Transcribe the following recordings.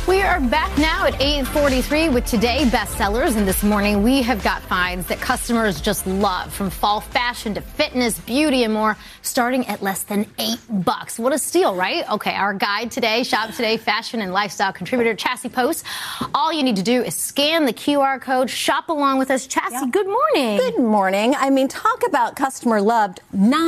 We are back now at 8:43 with Today bestsellers. And this morning, we have got finds that customers just love, from fall fashion to fitness, beauty, and more, starting at less than $8. What a steal, right? Okay, our guide today, Shop Today fashion and lifestyle contributor, Chassie Post. All you need to do is scan the QR code, shop along with us. Chassie, good morning. Good morning. I mean, talk about customer loved.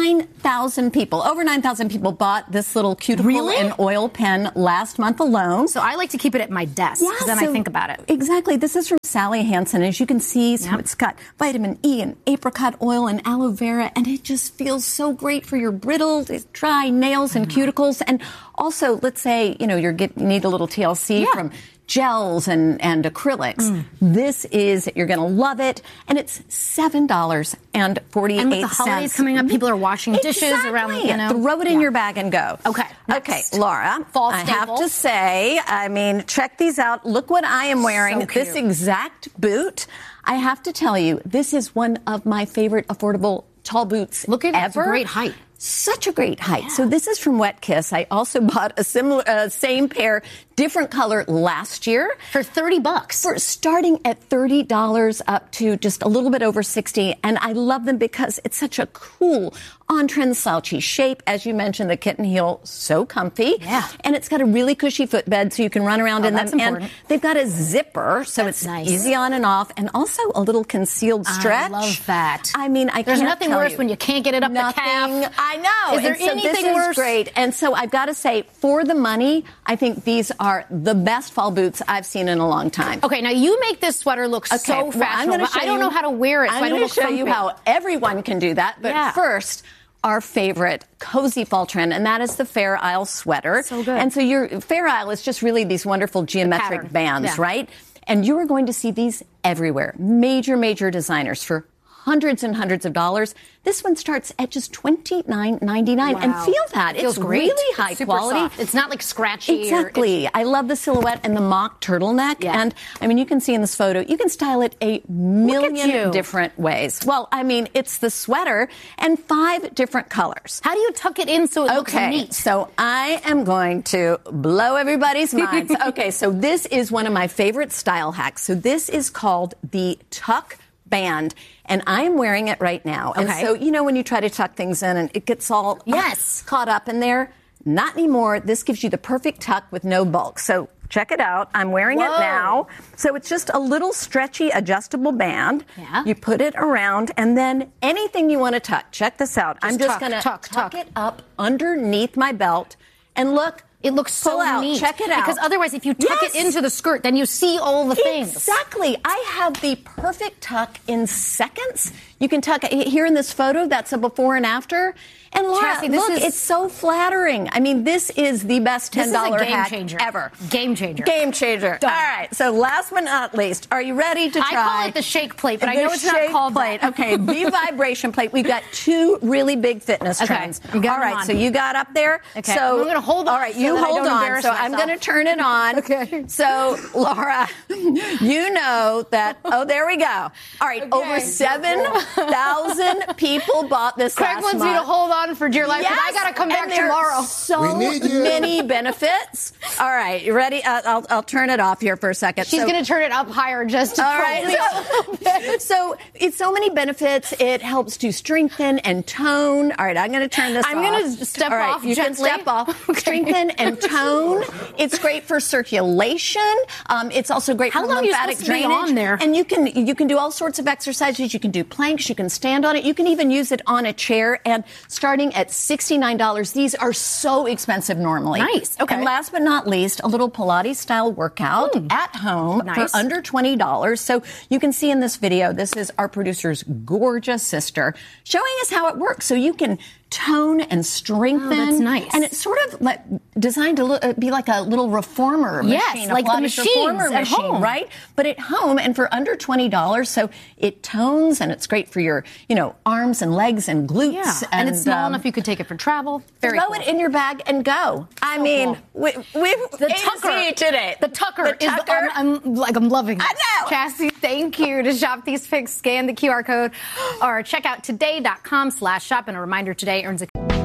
9,000 people, over 9,000 people bought this little cuticle and oil pen last month alone. So I like to keep it at my desk, because then I think about it. Exactly. This is from Sally Hansen. As you can see, so it's got vitamin E and apricot oil and aloe vera, and it just feels so great for your brittle, dry nails and cuticles. And also, let's say, you need a little TLC from gels and acrylics. This is, you're going to love it. And it's $7.48. And with the holidays coming up, people are washing dishes around, Throw it in your bag and go. Okay. Okay, Laura, Fall I staple. have to say, check these out. Look what I am wearing. So cute. This exact boot. I have to tell you, this is one of my favorite affordable tall boots Look at it. ever. It's a great height. Such a great height. So this is from Wet Kiss. I also bought a similar, same pair, different color last year. For $30. For starting at $30 up to just a little bit over $60. And I love them because it's such a cool, on-trend slouchy shape. As you mentioned, the kitten heel, so comfy. Yeah. And it's got a really cushy footbed so you can run around in them. Important. And they've got a zipper, so That's it's nice. easy on and off. And also a little concealed stretch. I love that. I mean, There's can't nothing tell worse you. when you can't get it up the calf. I know. Is there and so anything this worse? Is great. And so I've got to say, for the money, I think these are the best fall boots I've seen in a long time. Okay, now you make this sweater look so Well, fashionable, but I don't know how to wear it, so I don't I'm going to show you how everyone can do that. But first, our favorite cozy fall trend, and that is the Fair Isle sweater. So good. And so your Fair Isle is just really these wonderful geometric bands, right? And you are going to see these everywhere. Major designers for hundreds and hundreds of dollars. This one starts at just $29.99. Wow. And feel that. It feels it's great. really high it's super quality. Soft. It's not like scratchy. Exactly. I love the silhouette and the mock turtleneck. Yeah. And I mean, you can see in this photo, you can style it a million different ways. Well, I mean, it's the sweater and 5 different colors. How do you tuck it in so it looks neat? So I am going to blow everybody's minds. Okay, so this is one of my favorite style hacks. So this is called the tuck band, and I'm wearing it right now. And so, when you try to tuck things in and it gets all caught up in there, not anymore. This gives you the perfect tuck with no bulk. So check it out. I'm wearing it now. So it's just a little stretchy, adjustable band. Yeah. You put it around, and then anything you want to tuck. Check this out. I'm just tuck, going to tuck it up underneath my belt, and look. It looks so neat. Check it out. Because otherwise, if you tuck it into the skirt, then you see all the things. Exactly. I have the perfect tuck in seconds. You can tuck it here in this photo. That's a before and after. And Laura, Chassie, it's so flattering. I mean, this is the best $10 hack ever. Game changer. Game changer. Done. All right. So last but not least, are you ready to try? I call it the shake plate, but I know it's not called plate. that. Okay, the vibration plate. We've got 2 really big fitness trends. I'm all right, so you got up there. Okay, so I'm going to hold on. All right, you hold on. So I'm going to turn it on. Okay. So, Laura, you know that. Oh, there we go. All right, over 7,000 people bought this Craig last wants month. you to hold on for dear life. Yes, I got to come back and there tomorrow. Are so many benefits. All right, you ready? I'll turn it off here for a second. She's going to turn it up higher just to So it's so many benefits. It helps to strengthen and tone. All right, I'm going to turn this off. I'm going to step off you gently. can step off. Strengthen and tone. It's great for circulation. It's also great for lymphatic drainage. On there? And you can do all sorts of exercises. You can do planks. You can stand on it. You can even use it on a chair. And starting at $69, these are so expensive normally. Nice. Okay. And last but not least, a little Pilates-style workout at home for under $20. So you can see in this video, this is our producer's gorgeous sister showing us how it works. So you can tone and strengthen. Oh, that's nice. And it's sort of like designed to be like a little reformer machine. Yes, like the machines at home. Right? But at home and for under $20. So it tones and it's great for your, arms and legs and glutes. Yeah. And it's small enough you could take it for travel. Very Throw cool. it in your bag and go. I mean, we've the tucker today. The tucker is I'm loving it. I know. Chassie, thank you. To shop these picks, scan the QR code or check out today.com/shop. And a reminder, today earns a